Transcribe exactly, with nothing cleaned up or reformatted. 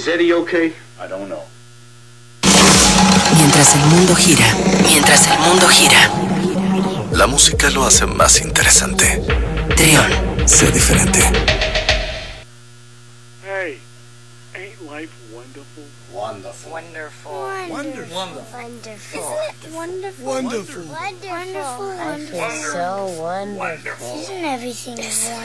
Is Eddie okay? I don't know. Mientras el mundo gira, mientras el mundo gira, la música lo hace más interesante. Trión, sé diferente. Hey, ain't life wonderful? Wonderful. Wonderful. Wonderful. Wonderful. Wonderful. Isn't it wonderful? Wonderful. Wonderful. I feel so wonderful. Wonderful. Isn't everything wonderful?